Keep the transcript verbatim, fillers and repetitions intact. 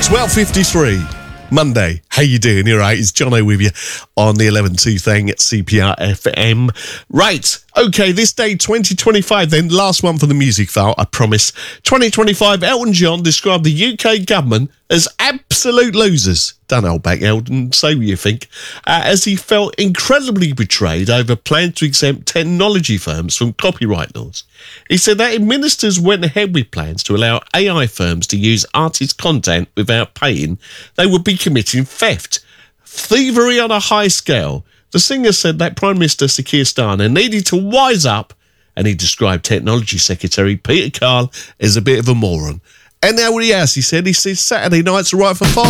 twelve fifty-three, Monday. How you doing? You're right. It's Jono with you on the eleven two thing at C P R F M. Right. Okay, this day, twenty twenty-five, then last one for the music file, I promise. twenty twenty-five, Elton John described the U K government as absolute losers. Don't hold back, Elton, say what you think. Uh, as he felt incredibly betrayed over plans to exempt technology firms from copyright laws. He said that if ministers went ahead with plans to allow A I firms to use artist content without paying, they would be committing theft. Thievery on a high scale. The singer said that Prime Minister Sir Keir Starmer needed to wise up, and he described Technology Secretary Peter Carl as a bit of a moron. And now what else he said, he said Saturday nights are right for five.